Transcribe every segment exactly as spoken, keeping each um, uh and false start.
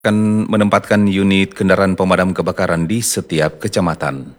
akan menempatkan unit kendaraan pemadam kebakaran di setiap kecamatan.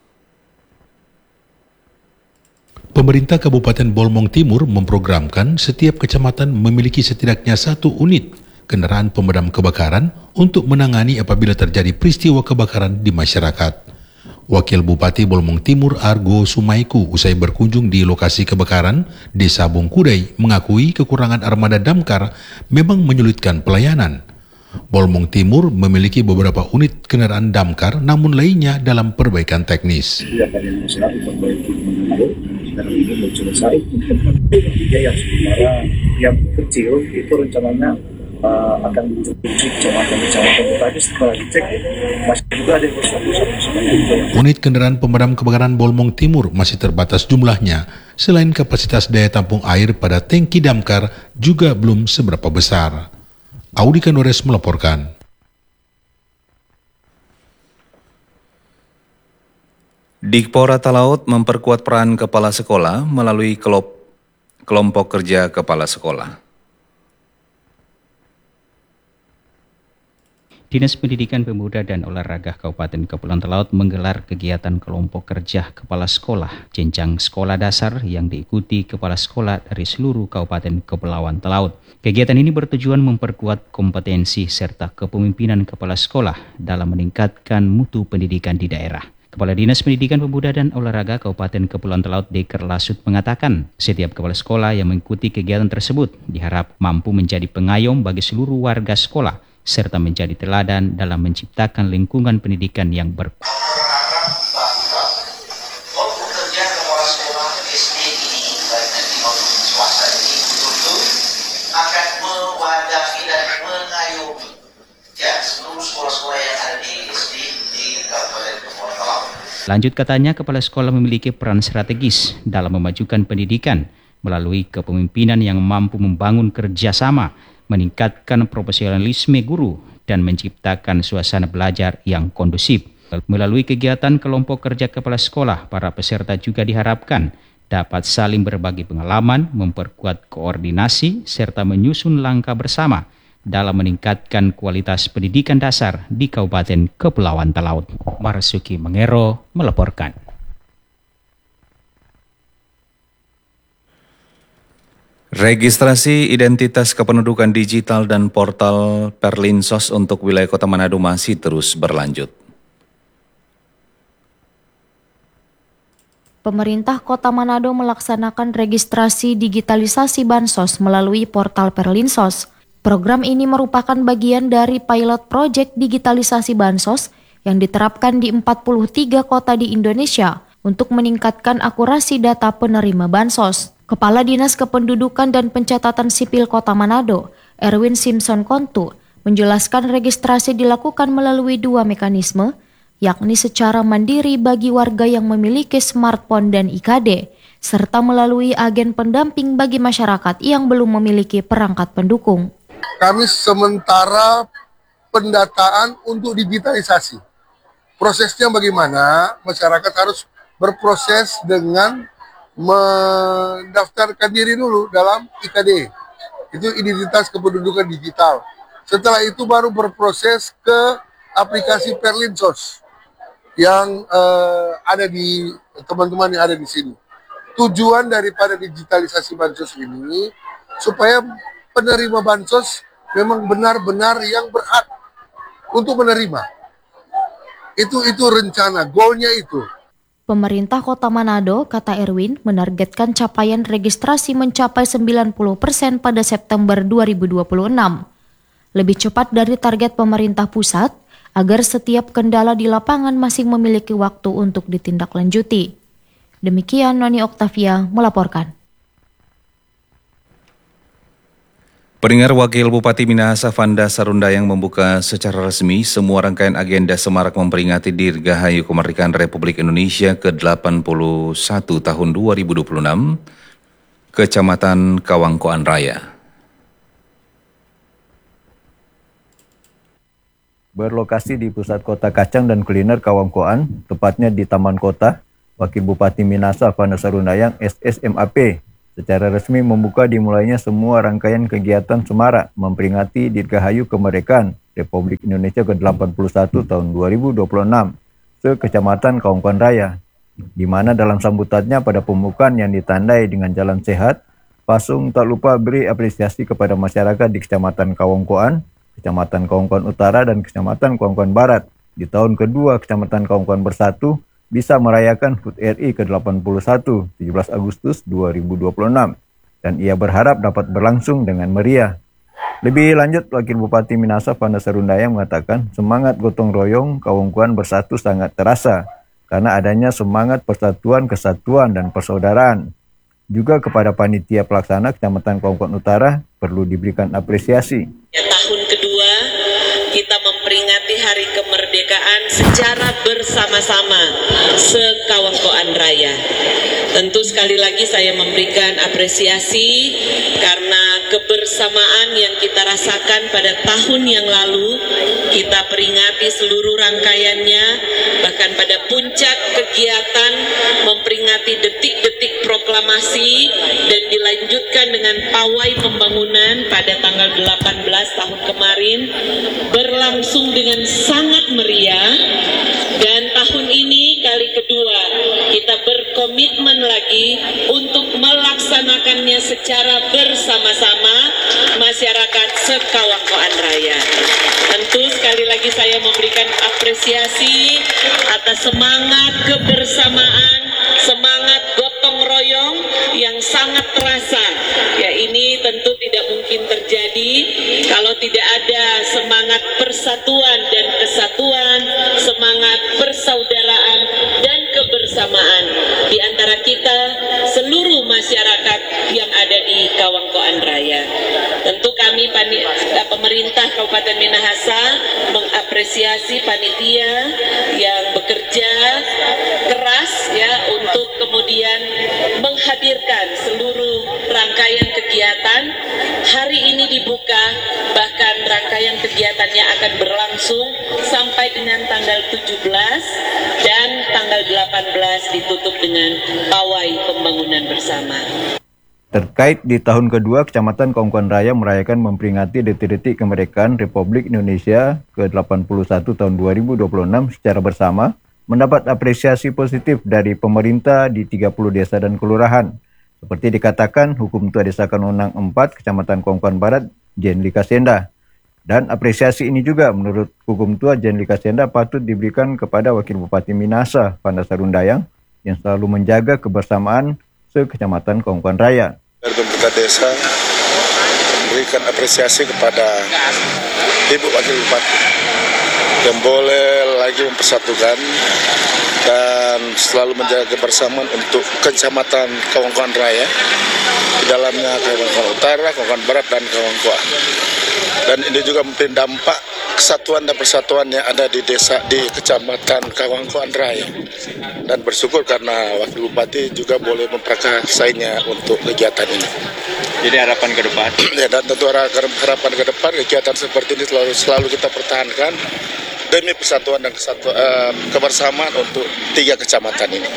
Pemerintah Kabupaten Bolmong Timur memprogramkan setiap kecamatan memiliki setidaknya satu unit kendaraan pemadam kebakaran untuk menangani apabila terjadi peristiwa kebakaran di masyarakat. Wakil Bupati Bolmong Timur Argo Sumaiku usai berkunjung di lokasi kebakaran Desa Bongkudai mengakui kekurangan armada damkar memang menyulitkan pelayanan. Bolmong Timur memiliki beberapa unit kendaraan damkar namun lainnya dalam perbaikan teknis. Tidak ada yang besar diperbaiki dan ini belum selesai. Tiga yang sementara yang kecil itu rencananya uh, akan dicuci kecamatan-kecamatan tadi setelah dicek masih juga ada yang rusak-rusak sebenarnya. Unit kendaraan pemadam kebakaran Bolmong Timur masih terbatas jumlahnya. Selain kapasitas daya tampung air pada tangki damkar juga belum seberapa besar. Audi Kanores melaporkan. Dikpora Talaut memperkuat peran kepala sekolah melalui kelompok kerja kepala sekolah. Dinas Pendidikan Pemuda dan Olahraga Kabupaten Kepulauan Talaut menggelar kegiatan kelompok kerja kepala sekolah jenjang sekolah dasar yang diikuti kepala sekolah dari seluruh Kabupaten Kepulauan Talaut. Kegiatan ini bertujuan memperkuat kompetensi serta kepemimpinan kepala sekolah dalam meningkatkan mutu pendidikan di daerah. Kepala Dinas Pendidikan Pemuda dan Olahraga Kabupaten Kepulauan Talaut Deker Lasut mengatakan, setiap kepala sekolah yang mengikuti kegiatan tersebut diharap mampu menjadi pengayom bagi seluruh warga sekolah serta menjadi teladan dalam menciptakan lingkungan pendidikan yang berkualitas. Lanjut katanya, kepala sekolah memiliki peran strategis dalam memajukan pendidikan melalui kepemimpinan yang mampu membangun kerjasama, meningkatkan profesionalisme guru, dan menciptakan suasana belajar yang kondusif. Melalui kegiatan kelompok kerja kepala sekolah, para peserta juga diharapkan dapat saling berbagi pengalaman, memperkuat koordinasi, serta menyusun langkah bersama dalam meningkatkan kualitas pendidikan dasar di Kabupaten Kepulauan Talaut. Marsuki Mengero melaporkan. Registrasi identitas kependudukan digital dan portal Perlinsos untuk wilayah Kota Manado masih terus berlanjut. Pemerintah Kota Manado melaksanakan registrasi digitalisasi Bansos melalui portal Perlinsos. Program ini merupakan bagian dari pilot project digitalisasi Bansos yang diterapkan di empat puluh tiga kota di Indonesia untuk meningkatkan akurasi data penerima Bansos. Kepala Dinas Kependudukan dan Pencatatan Sipil Kota Manado, Erwin Simpson Kontu, menjelaskan registrasi dilakukan melalui dua mekanisme, yakni secara mandiri bagi warga yang memiliki smartphone dan I K D, serta melalui agen pendamping bagi masyarakat yang belum memiliki perangkat pendukung. Kami sementara pendataan untuk digitalisasi. Prosesnya bagaimana? Masyarakat harus berproses dengan mendaftarkan diri dulu dalam I K D. Itu identitas kependudukan digital. Setelah itu baru berproses ke aplikasi Perlinsos yang uh, ada di teman-teman yang ada di sini. Tujuan daripada digitalisasi Bansos ini supaya penerima Bansos memang benar-benar yang berhak untuk menerima. Itu itu rencana, goalnya itu. Pemerintah Kota Manado, kata Erwin, menargetkan capaian registrasi mencapai sembilan puluh persen pada September dua ribu dua puluh enam. Lebih cepat dari target pemerintah pusat, agar setiap kendala di lapangan masih memiliki waktu untuk ditindaklanjuti. Demikian Noni Oktavia melaporkan. Pendengar, Wakil Bupati Minahasa Fanda Sarundayang membuka secara resmi semua rangkaian agenda semarak memperingati Dirgahayu Kemerdekaan Republik Indonesia ke delapan puluh satu tahun dua ribu dua puluh enam, Kecamatan Kawangkoan Raya. Berlokasi di pusat kota kacang dan kuliner Kawangkoan, tepatnya di Taman Kota, Wakil Bupati Minahasa Fanda Sarundayang S S M A P secara resmi membuka dimulainya semua rangkaian kegiatan semarak memperingati Dirgahayu Kemerdekaan Republik Indonesia ke delapan puluh satu tahun dua ribu dua puluh enam se-Kecamatan Kaungkuan Raya, di mana dalam sambutannya pada pembukaan yang ditandai dengan jalan sehat, Pasung tak lupa beri apresiasi kepada masyarakat di Kecamatan Kaungkuan, Kecamatan Kaungkuan Utara, dan Kecamatan Kaungkuan Barat di tahun kedua Kecamatan Kaungkuan Bersatu bisa merayakan H U T R I ke delapan puluh satu, tujuh belas Agustus dua ribu dua puluh enam, dan ia berharap dapat berlangsung dengan meriah. Lebih lanjut, Wakil Bupati Minahasa Fanda Sarundayang mengatakan semangat gotong royong Kaungkuan Bersatu sangat terasa karena adanya semangat persatuan, kesatuan, dan persaudaraan. Juga kepada panitia pelaksana Kecamatan Kaungkuan Utara perlu diberikan apresiasi. Ya, tahun kedua kita memperingati Hari Kemerdekaan secara bersama-sama se-Kaungkuan Raya. Tentu sekali lagi saya memberikan apresiasi karena kebersamaan yang kita rasakan pada tahun yang lalu kita peringati seluruh rangkaiannya, bahkan pada puncak kegiatan memperingati detik-detik proklamasi dan dilanjutkan dengan pawai pembangunan pada tanggal delapan belas tahun kemarin berlangsung dengan sangat meriah, dan tahun ini kali kedua kita berkomitmen lagi untuk melaksanakannya secara bersama-sama masyarakat se-Kaungkuan Raya. Tentu sekali lagi saya memberikan apresiasi atas semangat kebersamaan, semangat gotong royong yang sangat terasa. Ya, ini tentu tidak mungkin terjadi kalau tidak ada semangat persatuan dan kesatuan, semangat persaudaraan dan kebersamaan di antara kita seluruh masyarakat yang ada di Kaungkuan Raya. Tentu kami pemerintah Kabupaten Minahasa mengapresiasi panitia yang bekerja keras ya untuk kemudian menghadirkan seluruh rangkaian kegiatan. Hari ini dibuka, bahkan rangkaian kegiatannya akan berlangsung sampai dengan tanggal tujuh belas dan tanggal delapan belas ditutup dengan pawai pembangunan bersama. Terkait di tahun kedua, Kecamatan Kaungkuan Raya merayakan memperingati detik-detik kemerdekaan Republik Indonesia ke delapan puluh satu tahun dua ribu dua puluh enam secara bersama, mendapat apresiasi positif dari pemerintah di tiga puluh desa dan kelurahan. Seperti dikatakan Hukum Tua Desa Kanunang empat, Kecamatan Kaungkuan Barat, Jen Lika Senda. Dan apresiasi ini juga menurut Hukum Tua Jen Lika Senda patut diberikan kepada Wakil Bupati Minahasa Fanda Sarundayang yang selalu menjaga kebersamaan se-Kecamatan Kaungkuan Raya. Dari pemerintah desa memberikan apresiasi kepada Ibu Wakil Bupati yang boleh lagi mempersatukan dan selalu menjaga kebersamaan untuk Kecamatan Kaungkuan Raya, di dalamnya Kaungkuan Utara, Kaungkuan Barat, dan Kaungkuan. Dan ini juga memberi dampak kesatuan dan persatuan yang ada di desa di Kecamatan Kaungkuan Raya. Dan bersyukur karena Wakil Bupati juga boleh memprakarsainya untuk kegiatan ini. Jadi harapan ke depan? Ya, dan tentu harapan ke depan kegiatan seperti ini selalu, selalu kita pertahankan demi persatuan dan kesatuan, uh, kebersamaan untuk tiga kecamatan ini.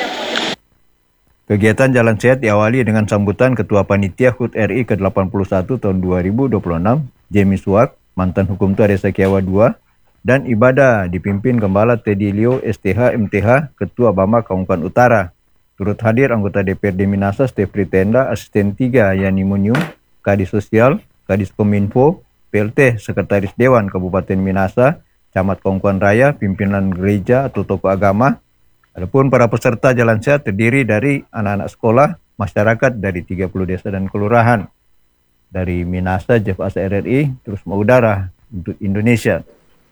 Kegiatan Jalan Sehat diawali dengan sambutan Ketua Panitia H U T R I ke delapan puluh satu tahun dua ribu dua puluh enam, Jemi Suak, mantan Hukum Tua Desa Kiawa dua, dan ibadah dipimpin Gembala Teddy Leo S T H M T H, Ketua Bama Kaungkuan Utara. Turut hadir anggota D P R D Minahasa Stefri Tenda, Asisten tiga Yani Munyum, Kadis Sosial, Kadis Kominfo, P L T Sekretaris Dewan Kabupaten Minahasa, Camat Kaungkuan Raya, pimpinan gereja atau tokoh agama. Adapun para peserta Jalan Sehat terdiri dari anak-anak sekolah, masyarakat dari tiga puluh desa dan kelurahan. Dari Minahasa, Jeff Asa R R I, terus mengudara untuk Indonesia.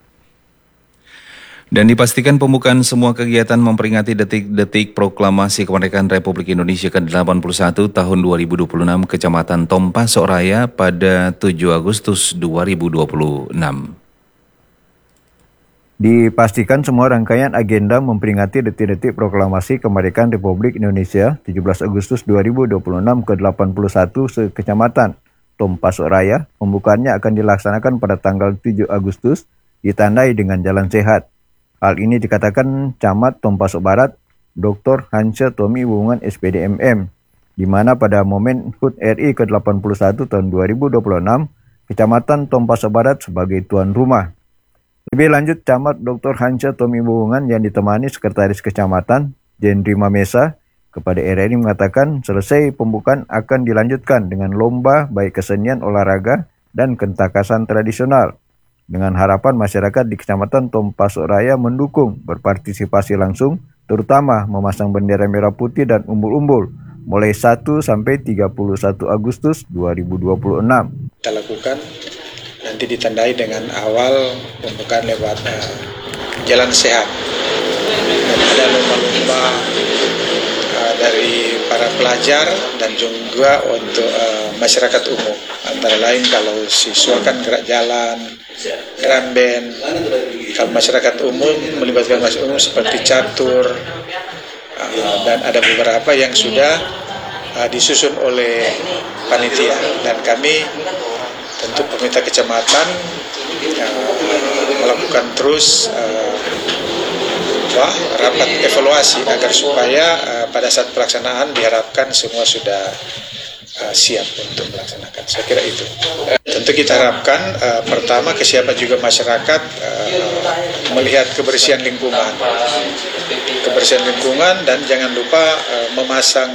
Dan dipastikan pembukaan semua kegiatan memperingati detik-detik proklamasi kemerdekaan Republik Indonesia ke delapan puluh satu tahun dua ribu dua puluh enam Kecamatan Tompasok Raya pada tujuh Agustus dua ribu dua puluh enam. Dipastikan semua rangkaian agenda memperingati detik-detik proklamasi kemerdekaan Republik Indonesia tujuh belas Agustus dua ribu dua puluh enam ke delapan puluh satu se-Kecamatan Tompasok Raya. Pembukaannya akan dilaksanakan pada tanggal tujuh Agustus, ditandai dengan jalan sehat. Hal ini dikatakan Camat Tompasok Barat, Doktor Hansyah Tommy Wungan S P D M M. di mana pada momen H U T R I ke delapan puluh satu tahun dua ribu dua puluh enam, Kecamatan Tompaso Barat sebagai tuan rumah. Lebih lanjut, Camat Doktor Hanca Tommy Buhungan yang ditemani Sekretaris Kecamatan, Jendri Mamesa, kepada R R I mengatakan selesai pembukaan akan dilanjutkan dengan lomba baik kesenian, olahraga, dan kentakasan tradisional. Dengan harapan masyarakat di Kecamatan Tompaso Raya mendukung, berpartisipasi langsung, terutama memasang bendera merah putih dan umbul-umbul, mulai satu sampai tiga puluh satu Agustus dua ribu dua puluh enam. Kita lakukan nanti ditandai dengan awal pembukaan lewat uh, jalan sehat. Dan ada lomba-lomba uh, dari para pelajar dan juga untuk uh, masyarakat umum. Antara lain kalau siswa kan gerak jalan, drum band, kalau masyarakat umum melibatkan masyarakat umum seperti catur, uh, dan ada beberapa yang sudah uh, disusun oleh panitia, dan kami tentu pemerintah kecamatan uh, melakukan terus uh, wah, rapat evaluasi agar supaya uh, pada saat pelaksanaan diharapkan semua sudah uh, siap untuk melaksanakan. Saya kira itu. Tentu kita harapkan uh, pertama kesiapan juga masyarakat uh, melihat kebersihan lingkungan, kebersihan lingkungan dan jangan lupa uh, memasang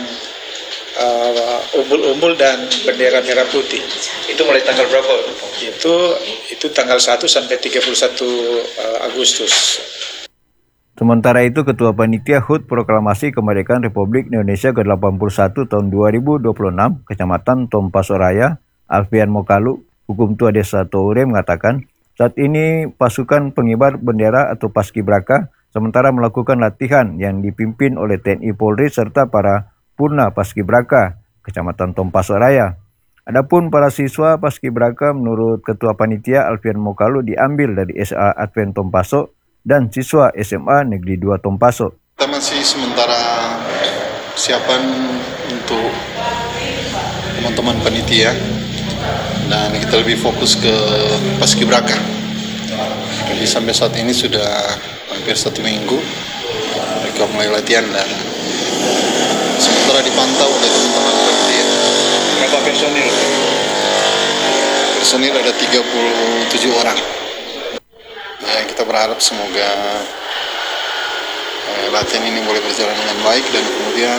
uh, umbul-umbul dan bendera merah putih. Itu mulai tanggal berapa? Itu itu tanggal satu sampai tiga puluh satu uh, Agustus. Sementara itu, Ketua Panitia H U T Proklamasi Kemerdekaan Republik Indonesia ke delapan puluh satu tahun dua ribu dua puluh enam, Kecamatan Tompaso Raya, Alfian Mokalu, Hukum Tua Desa Toure mengatakan, saat ini pasukan pengibar bendera atau Paskibraka sementara melakukan latihan yang dipimpin oleh T N I Polri serta para Purna Paskibraka, Kecamatan Tompaso Raya. Adapun para siswa Paskibraka menurut Ketua Panitia Alfian Mokalu diambil dari S A Advent Tompaso dan siswa S M A Negeri dua Tompaso. Kita masih sementara persiapan untuk teman-teman panitia dan kita lebih fokus ke Paskibraka. Jadi sampai saat ini sudah hampir satu minggu mereka mulai latihan dan sementara dipantau oleh teman-teman panitia. Berapa personil? Personil ada tiga puluh tujuh orang. Ya, kita berharap semoga eh, latihan ini boleh berjalan dengan baik dan kemudian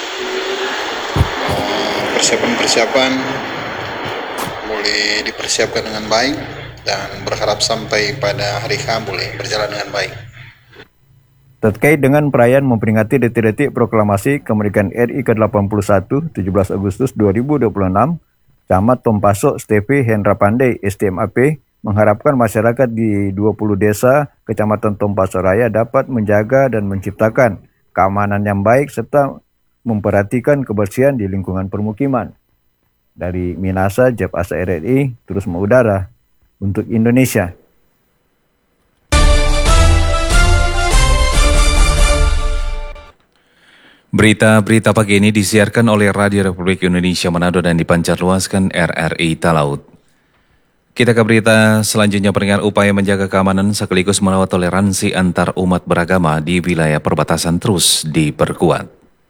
eh, persiapan-persiapan boleh dipersiapkan dengan baik dan berharap sampai pada hari H boleh berjalan dengan baik. Terkait dengan perayaan memperingati detik-detik proklamasi kemerdekaan R I ke delapan puluh satu, tujuh belas Agustus dua ribu dua puluh enam, Camat Tompaso Stevi Hendra Pandey S T M A P mengharapkan masyarakat di dua puluh desa Kecamatan Tompaso Raya dapat menjaga dan menciptakan keamanan yang baik serta memperhatikan kebersihan di lingkungan permukiman. Dari Minasa, Jeff Asa R R I, terus mengudara untuk Indonesia. Berita-berita pagi ini disiarkan oleh Radio Republik Indonesia Manado dan dipancarluaskan R R I Talaut. Kita ke berita selanjutnya. Pendengar, upaya menjaga keamanan sekaligus merawat toleransi antar umat beragama di wilayah perbatasan terus diperkuat.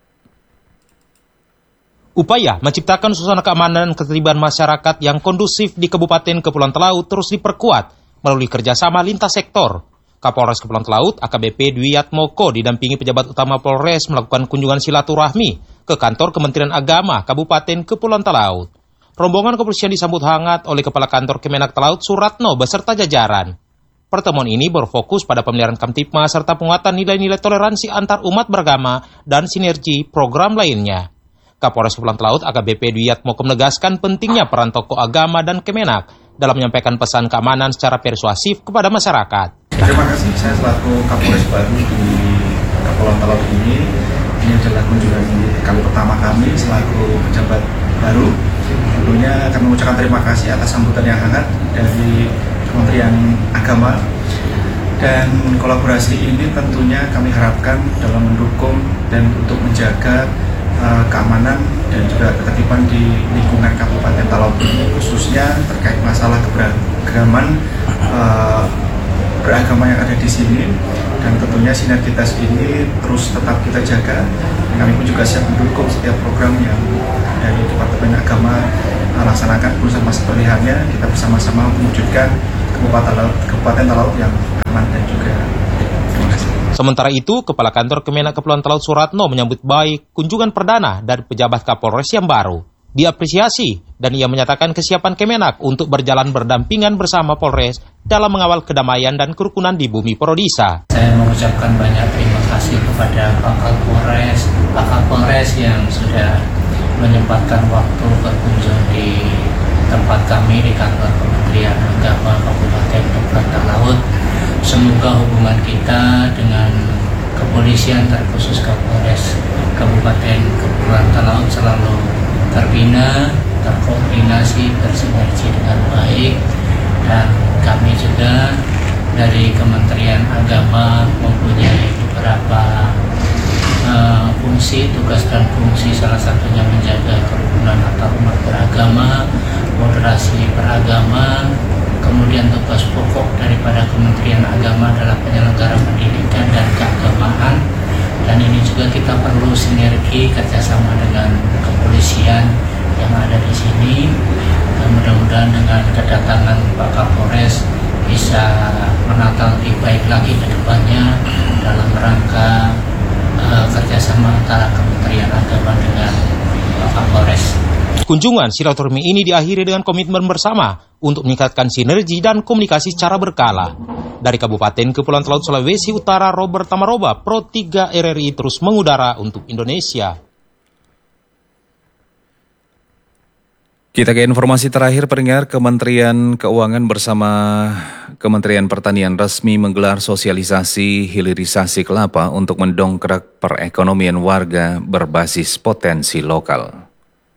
Upaya menciptakan suasana keamanan dan ketertiban masyarakat yang kondusif di Kabupaten Kepulauan Talaut terus diperkuat melalui kerjasama lintas sektor. Kapolres Kepulauan Talaut A K B P Dwi Yatmoko didampingi pejabat utama Polres melakukan kunjungan silaturahmi ke kantor Kementerian Agama Kabupaten Kepulauan Talaut. Rombongan kepolisian disambut hangat oleh Kepala Kantor Kemenak Talaut Suratno beserta jajaran. Pertemuan ini berfokus pada pemeliharaan Kamtipmas serta penguatan nilai-nilai toleransi antar umat beragama dan sinergi program lainnya. Kapolres Kepulauan Talaut A K B P Dwi Yatmoko menegaskan pentingnya peran tokoh agama dan Kemenak dalam menyampaikan pesan keamanan secara persuasif kepada masyarakat. Terima kasih, saya selaku Kapolres baru di Kepulauan Talaut ini. Ini adalah kunjungan kali pertama kami selaku pejabat baru. Tentunya kami mengucapkan terima kasih atas sambutan yang hangat dari Kementerian Agama, dan kolaborasi ini tentunya kami harapkan dalam mendukung dan untuk menjaga uh, keamanan dan juga ketertiban di lingkungan Kabupaten Talaut ini, khususnya terkait masalah keberagaman uh, beragama yang ada di sini, dan tentunya sinergitas ini terus tetap kita jaga. Dan kami pun juga siap mendukung setiap program yang dari Departemen Agama laksanakan bersama seperlihannya. Kita bersama-sama mewujudkan Kabupaten Talaut, Kabupaten Talaut yang aman dan juga. Terima kasih. Sementara itu, Kepala Kantor Kemenak Kepulauan Talaut Suratno menyambut baik kunjungan perdana dari pejabat Kapolres yang baru. Diapresiasi dan ia menyatakan kesiapan Kemenak untuk berjalan berdampingan bersama Polres dalam mengawal kedamaian dan kerukunan di bumi Porodisa. Saya mengucapkan banyak terima kasih kepada Pak Kapolres, Pak Kapolres yang sudah menyempatkan waktu berkunjung di tempat kami di kantor Kementerian Agama Kabupaten Kepulauan Talaut. Semoga hubungan kita dengan kepolisian terkhusus Kapolres Kabupaten Kepulauan Talaut selalu terbina, terkoordinasi, bersinergi dengan baik, dan kami juga dari Kementerian Agama mempunyai beberapa uh, fungsi, tugas dan fungsi, salah satunya menjaga kerukunan antar umat beragama, moderasi beragama. Kemudian tugas pokok daripada Kementerian Agama adalah penyelenggara pendidikan dan keagamaan, dan ini juga kita perlu sinergi kerjasama dengan kepolisian yang ada di sini. Dan mudah-mudahan dengan kedatangan Pak Kapolres bisa menata lebih baik lagi ke depannya dalam rangka uh, kerjasama antara Kementerian Agama dengan Pak Kapolres. Kunjungan silaturahmi ini diakhiri dengan komitmen bersama untuk meningkatkan sinergi dan komunikasi secara berkala. Dari Kabupaten Kepulauan Talaut Sulawesi Utara, Robert Tamaroba, Pro tiga R R I terus mengudara untuk Indonesia. Kita ke informasi terakhir, pendengar. Kementerian Keuangan bersama Kementerian Pertanian resmi menggelar sosialisasi hilirisasi kelapa untuk mendongkrak perekonomian warga berbasis potensi lokal.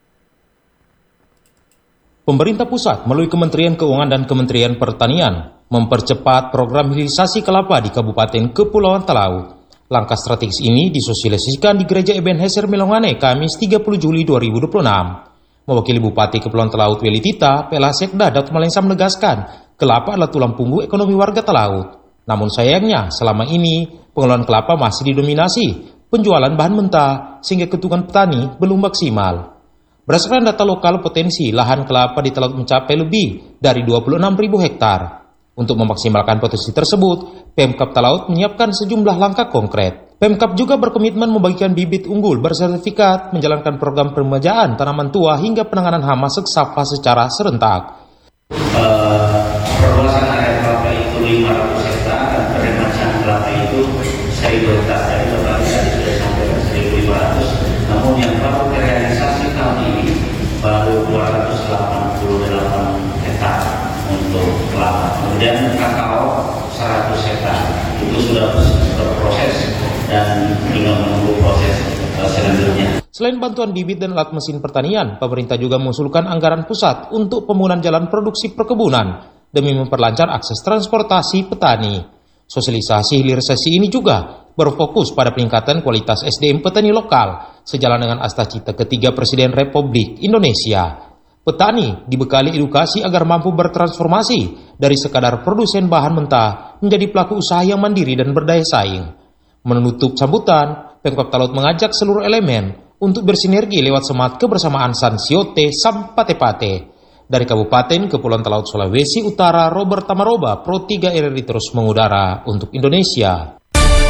Pemerintah pusat melalui Kementerian Keuangan dan Kementerian Pertanian mempercepat program hilirisasi kelapa di Kabupaten Kepulauan Talaut. Langkah strategis ini disosialisasikan di Gereja Ebenezer Melongane, Kamis tiga puluh Juli dua ribu dua puluh enam. Mewakili Bupati Kepulauan Talaut Welitita, Pela Sekda Datuk Malengsa menegaskan, kelapa adalah tulang punggung ekonomi warga Talaut. Namun sayangnya, selama ini pengelolaan kelapa masih didominasi penjualan bahan mentah sehingga keuntungan petani belum maksimal. Berdasarkan data lokal, potensi lahan kelapa di Talaut mencapai lebih dari dua puluh enam ribu hektar. Untuk memaksimalkan potensi tersebut, Pemkab Talaut menyiapkan sejumlah langkah konkret. Pemkab juga berkomitmen membagikan bibit unggul bersertifikat, menjalankan program peremajaan tanaman tua hingga penanganan hama seksapa secara serentak. Uh, perluasan area kelapa itu lima ratus hektar dan peremajaan kelapa itu seribu hektar. Jadi totalnya tadi sudah sampai ke seribu lima ratus. Namun yang baru terrealisasi tahun ini baru dua ratus delapan puluh delapan hektar untuk kelapa. Kemudian kakao seratus hektar itu sudah berproses dan tinggal menunggu proses selanjutnya. Selain bantuan bibit dan alat mesin pertanian, pemerintah juga mengusulkan anggaran pusat untuk pembangunan jalan produksi perkebunan demi memperlancar akses transportasi petani. Sosialisasi hilirisasi ini juga berfokus pada peningkatan kualitas S D M petani lokal, sejalan dengan asta cita ketiga Presiden Republik Indonesia. Petani dibekali edukasi agar mampu bertransformasi dari sekadar produsen bahan mentah menjadi pelaku usaha yang mandiri dan berdaya saing. Menutup sambutan, Pemkab Talaut mengajak seluruh elemen untuk bersinergi lewat semangat kebersamaan Sansiote Sampate-Pate. Dari Kabupaten Kepulauan Talaut Sulawesi Utara, Robert Tamaroba, Pro tiga R R I terus mengudara untuk Indonesia.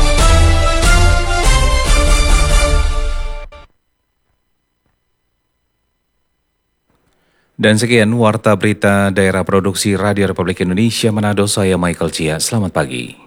Dan sekian Warta Berita Daerah Produksi Radio Republik Indonesia Manado, saya Michael Cia. Selamat pagi.